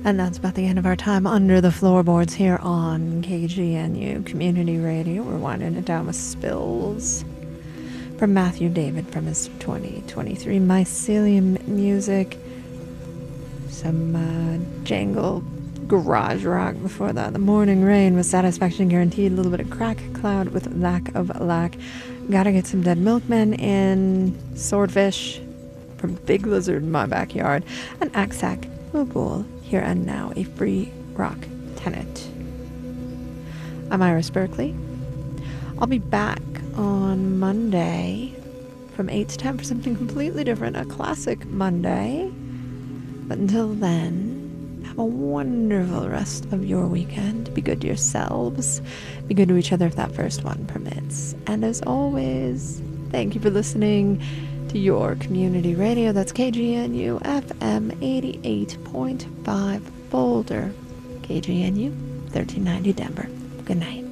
And that's about the end of our time under the floorboards here on KGNU Community Radio. We're winding it down with Spills from Matthew David from his 2023 Mycelium music. Some jangle garage rock before that. The Morning Rain with Satisfaction Guaranteed. A little bit of Crack Cloud with Lack of Lack. Gotta Get Some Dead Milkmen in Swordfish from Big Lizard in My Backyard. And Aksak Mogul, Here and Now, a free rock tenet. I'm Iris Berkeley. I'll be back on Monday from 8 to 10 for something completely different, a classic Monday. But until then, have a wonderful rest of your weekend. Be good to yourselves. Be good to each other if that first one permits. And as always, thank you for listening to your community radio. That's KGNU FM 88.5 Boulder. KGNU 1390 Denver. Good night.